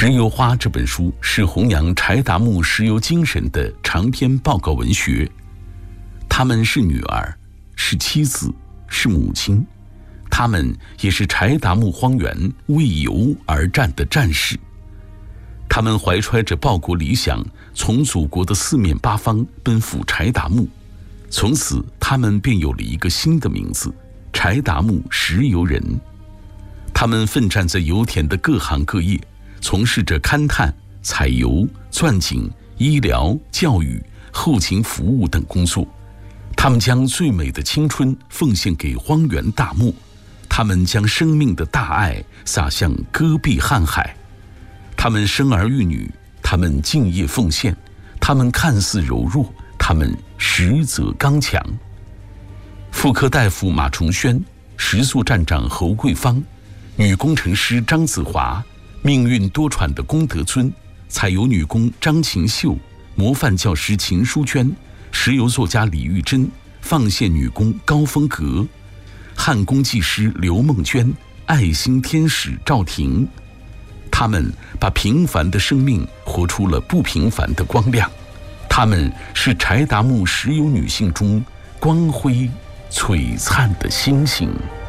石油花这本书是弘扬柴达木石油精神的长篇报告文学。他们是女儿，是妻子，是母亲，他们也是柴达木荒原为油而战的战士。他们怀揣着报国理想，从祖国的四面八方奔赴柴达木，从此他们便有了一个新的名字——柴达木石油人。他们奋战在油田的各行各业，从事着勘探、采油、钻井、医疗、教育、后勤服务等工作。他们将最美的青春奉献给荒原大漠，他们将生命的大爱洒向戈壁瀚海。他们生儿育女，他们敬业奉献，他们看似柔弱，他们实则刚强。妇科大夫马崇轩，食宿站长侯桂芳，女工程师张子华，命运多舛的龚德尊，采油女工张琴秀，模范教师秦淑娟，石油作家李玉珍，放线女工高峰阁，焊工技师刘梦娟，爱心天使赵婷。他们把平凡的生命活出了不平凡的光亮，他们是柴达木石油女性中光辉璀璨的星星。